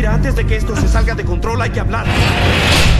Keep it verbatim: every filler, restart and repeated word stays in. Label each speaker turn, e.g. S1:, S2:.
S1: Mira, antes de que esto se salga de control hay que hablar.